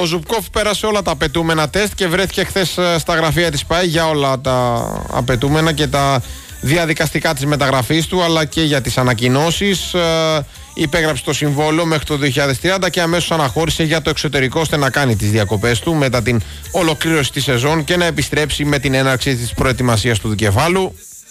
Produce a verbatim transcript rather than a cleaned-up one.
Ο Ζουμπκόφ πέρασε όλα τα απαιτούμενα τεστ και βρέθηκε χθες στα γραφεία της ΠΑΕ για όλα τα απαιτούμενα και τα διαδικαστικά της μεταγραφής του, αλλά και για τις ανακοινώσεις. Υπέγραψε το συμβόλαιο μέχρι το δύο χιλιάδες τριάντα και αμέσως αναχώρησε για το εξωτερικό, ώστε να κάνει τις διακοπές του μετά την ολοκλήρωση της σεζόν και να επιστρέψει με την έναρξη της προετοιμασίας του δικεφάλου.